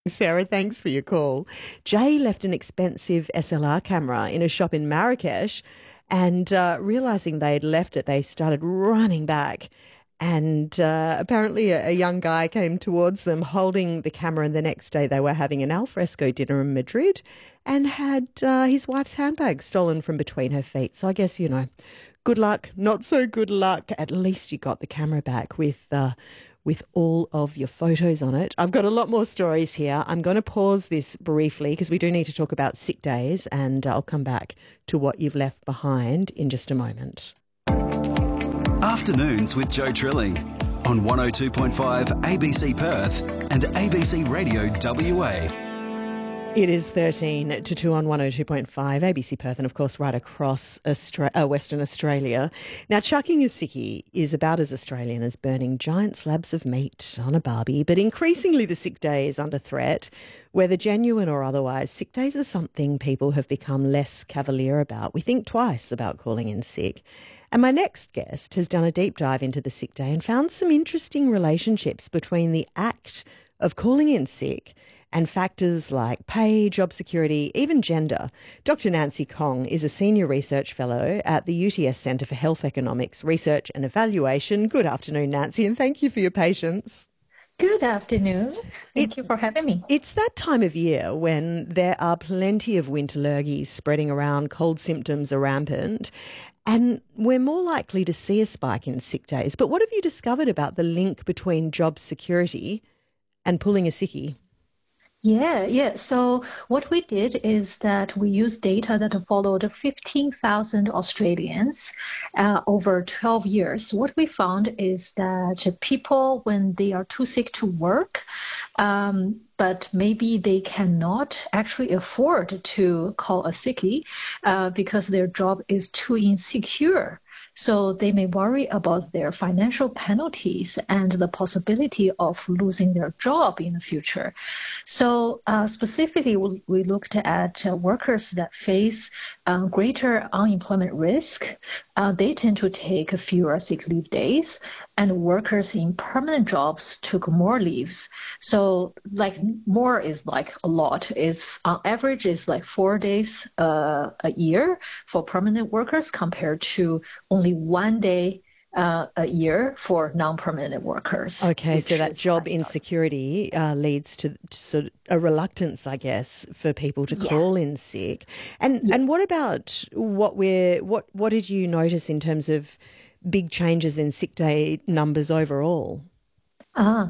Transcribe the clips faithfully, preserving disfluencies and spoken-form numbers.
Sarah, thanks for your call. Jay left an expensive S L R camera in a shop in Marrakesh and uh, realising they had left it, they started running back. And uh, apparently a, a young guy came towards them holding the camera, and the next day they were having an alfresco dinner in Madrid and had uh, his wife's handbag stolen from between her feet. So I guess, you know, good luck, not so good luck. At least you got the camera back with uh, with all of your photos on it. I've got a lot more stories here. I'm going to pause this briefly because we do need to talk about sick days, and I'll come back to what you've left behind in just a moment. Afternoons with Joe Trilling on one oh two point five A B C Perth and A B C Radio W A. It is thirteen to two on one oh two point five A B C Perth and, of course, right across Austra- uh, Western Australia. Now, chucking a sickie is about as Australian as burning giant slabs of meat on a barbie, but increasingly the sick day is under threat. Whether genuine or otherwise, sick days are something people have become less cavalier about. We think twice about calling in sick. And my next guest has done a deep dive into the sick day and found some interesting relationships between the act of calling in sick and factors like pay, job security, even gender. Doctor Nancy Kong is a senior research fellow at the U T S Centre for Health Economics, Research and Evaluation. Good afternoon, Nancy, and thank you for your patience. Good afternoon. Thank It, you for having me. It's that time of year when there are plenty of winter lurgies spreading around, cold symptoms are rampant, and we're more likely to see a spike in sick days. But what have you discovered about the link between job security and pulling a sickie? Yeah, yeah. So what we did is that we used data that followed fifteen thousand Australians uh, over twelve years. What we found is that people, when they are too sick to work, um, but maybe they cannot actually afford to call a sickie uh, because their job is too insecure. So they may worry about their financial penalties and the possibility of losing their job in the future. So uh, specifically, we, we looked at uh, workers that face uh, greater unemployment risk. Uh, they tend to take fewer sick leave days, and workers in permanent jobs took more leaves. So like more is like a lot. It's on average is like four days uh, a year for permanent workers compared to only one day uh, a year for non-permanent workers. Okay, so that job insecurity uh, leads to sort of a reluctance, I guess, for people to yeah. call in sick. And yeah. and what about what we're what what did you notice in terms of big changes in sick day numbers overall? Ah,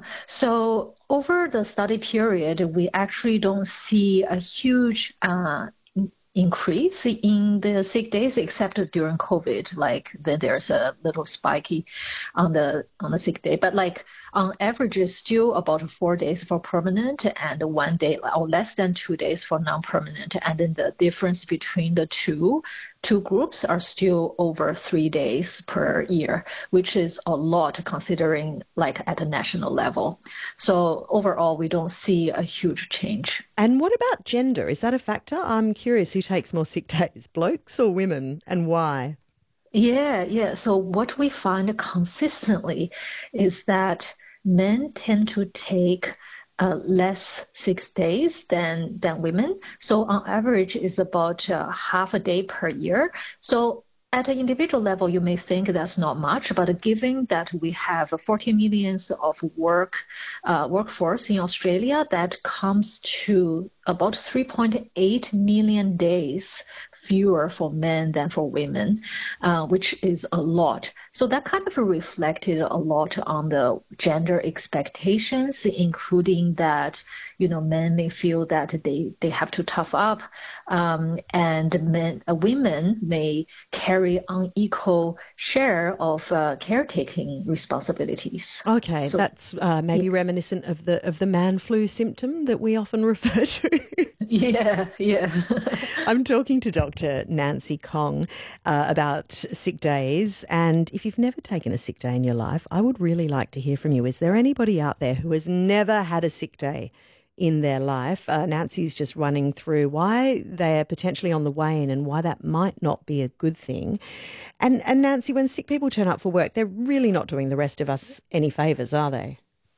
so over the study period, we actually don't see a huge uh, increase in the sick days, except during COVID. Like then there's a little spiky on the on the sick day, but like on average, it's still about four days for permanent and one day or less than two days for non-permanent. And then the difference between the two two groups are still over three days per year, which is a lot considering like at a national level. So overall, we don't see a huge change. And what about gender? Is that a factor? I'm curious who takes more sick days, blokes or women, and why? Yeah, yeah. So what we find consistently is that men tend to take Uh, less six days than than women. So on average, it's about uh, half a day per year. So at an individual level, you may think that's not much, but given that we have forty millions of work uh, workforce in Australia, that comes to about three point eight million days fewer for men than for women, uh, which is a lot. So that kind of reflected a lot on the gender expectations, including that, you know, men may feel that they, they have to tough up, um, and men, uh, women may carry unequal share of uh, caretaking responsibilities. Okay, so, that's uh, maybe yeah. reminiscent of the of the man flu symptom that we often refer to. yeah, yeah. I'm talking to Doctor Nancy Kong uh, about sick days, and if you've never taken a sick day in your life, I would really like to hear from you. Is there anybody out there who has never had a sick day in their life? Uh, Nancy's just running through why they're potentially on the wane and why that might not be a good thing. And, and Nancy, when sick people turn up for work, they're really not doing the rest of us any favours, are they?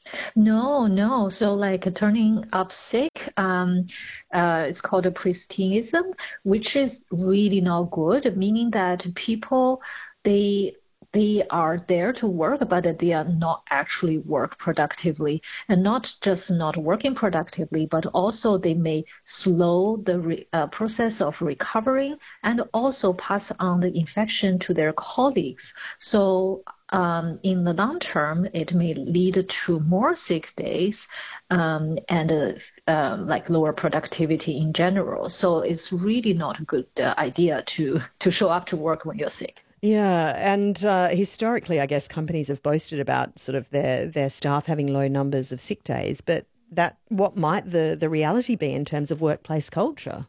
No, no. So like turning up sick, um, uh, it's called a presenteeism, which is really not good, meaning that people they they are there to work, but they are not actually work productively, and not just not working productively, but also they may slow the re, uh, process of recovering and also pass on the infection to their colleagues. So um, in the long term, it may lead to more sick days um, and uh, um, like lower productivity in general. So it's really not a good uh, idea to to show up to work when you're sick. Yeah, and uh, historically, I guess companies have boasted about sort of their their staff having low numbers of sick days, but that what might the the reality be in terms of workplace culture?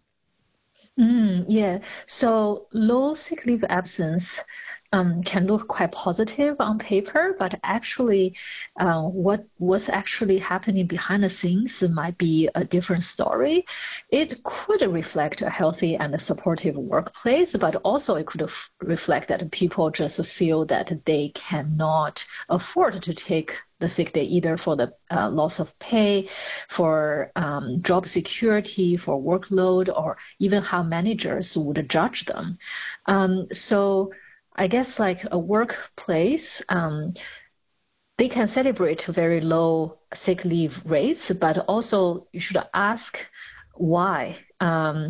Mm, yeah. So low sick leave absence um, can look quite positive on paper, but actually, uh, what was actually happening behind the scenes might be a different story. It could reflect a healthy and a supportive workplace, but also it could f- reflect that people just feel that they cannot afford to take the sick day either for the uh, loss of pay, for um, job security, for workload, or even how managers would judge them. Um, so I guess like a workplace, um, they can celebrate very low sick leave rates, but also you should ask why. Um,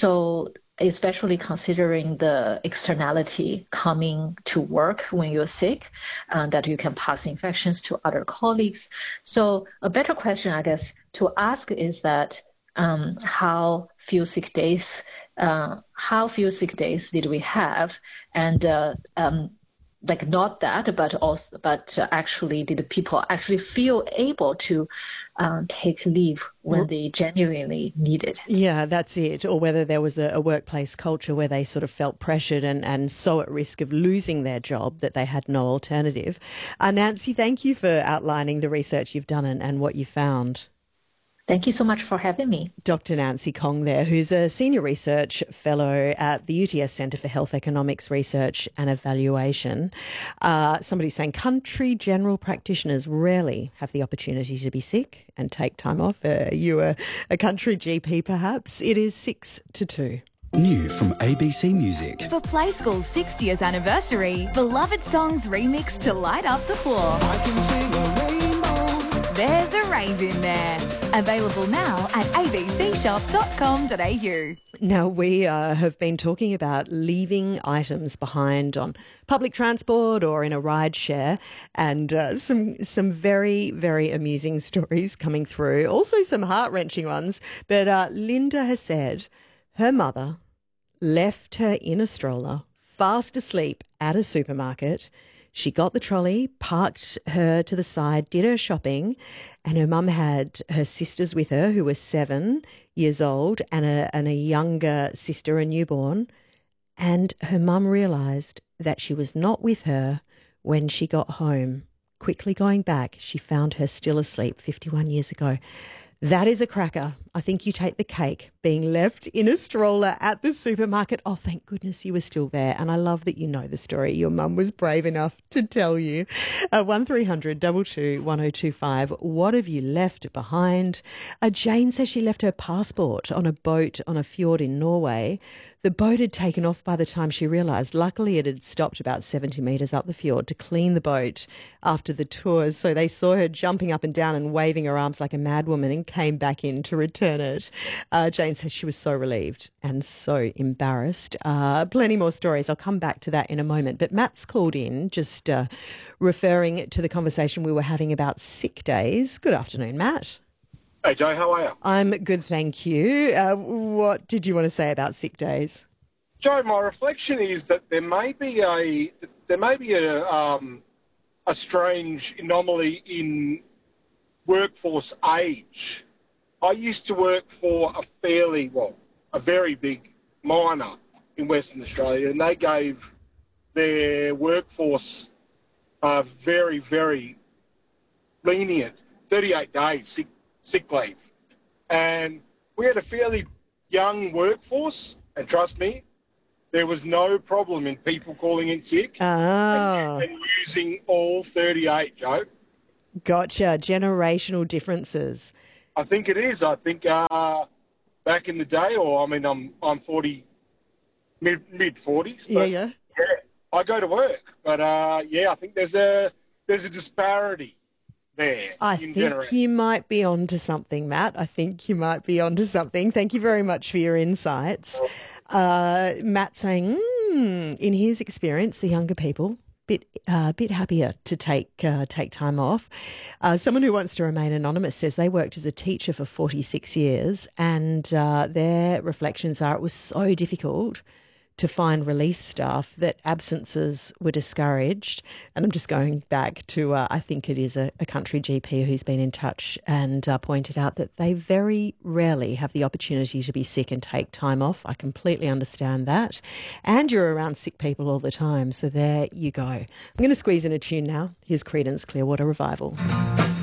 so especially considering the externality coming to work when you're sick, uh, that you can pass infections to other colleagues. So a better question, I guess, to ask is that um, how few sick days, uh, how few sick days did we have, and uh, um, like not that, but also, but uh, actually, did people actually feel able to um, take leave when they genuinely need it? Yeah, that's it. Or whether there was a, a workplace culture where they sort of felt pressured and, and so at risk of losing their job that they had no alternative. Uh, Nancy, thank you for outlining the research you've done and, and what you found. Thank you so much for having me. Doctor Nancy Kong there, who's a Senior Research Fellow at the U T S Centre for Health Economics Research and Evaluation. Uh, somebody saying country general practitioners rarely have the opportunity to be sick and take time off. Uh, you a, a country G P perhaps? It is six to two. New from A B C Music. For Play School's sixtieth anniversary, beloved songs remixed to light up the floor. I can sing a rainbow. There's a rave in there. Available now at a b c shop dot com dot a u. Now, we uh, have been talking about leaving items behind on public transport or in a ride share, and uh, some some very, very amusing stories coming through. Also some heart-wrenching ones. But uh, Linda has said her mother left her in a stroller, fast asleep at a supermarket. She got the trolley, parked her to the side, did her shopping, and her mum had her sisters with her who were seven years old and a, and a younger sister, a newborn. And her mum realised that she was not with her when she got home. Quickly going back, she found her still asleep fifty-one years ago. That is a cracker. I think you take the cake, being left in a stroller at the supermarket. Oh, thank goodness you were still there. And I love that you know the story. Your mum was brave enough to tell you. Uh, one three hundred two two one oh two five. What have you left behind? Uh, Jane says she left her passport on a boat on a fjord in Norway. The boat had taken off by the time she realised. Luckily, it had stopped about seventy metres up the fjord to clean the boat after the tours. So they saw her jumping up and down and waving her arms like a madwoman and came back in to return it. Uh, Jane says she was so relieved and so embarrassed. Uh, plenty more stories. I'll come back to that in a moment. But Matt's called in just uh, referring to the conversation we were having about sick days. Good afternoon, Matt. Hey, Joe, how are you? I'm good, thank you. Uh, what did you want to say about sick days? Joe, my reflection is that there may be a there may be a um, a strange anomaly in workforce age. I used to work for a fairly, well, a very big miner in Western Australia, and they gave their workforce a very, very lenient thirty-eight days sick, sick leave. And we had a fairly young workforce, and trust me, there was no problem in people calling in sick Oh. and, and using all thirty-eight, Joe. Gotcha. Generational differences. I think it is. I think uh, back in the day, or I mean, I'm I'm forty, mid mid forties. Yeah, yeah. Yeah, I go to work, but uh, yeah, I think there's a there's a disparity there. I in think generation. you might be onto something, Matt. I think you might be onto something. Thank you very much for your insights. Uh, Matt saying, mm, in his experience, the younger people bit uh, bit happier to take uh, take time off. Uh, someone who wants to remain anonymous says they worked as a teacher for forty-six years, and uh, their reflections are it was so difficult to find relief staff that absences were discouraged. And I'm just going back to, uh, I think it is a, a country G P who's been in touch and uh, pointed out that they very rarely have the opportunity to be sick and take time off. I completely understand that. And you're around sick people all the time. So there you go. I'm going to squeeze in a tune now. Here's Creedence Clearwater Revival.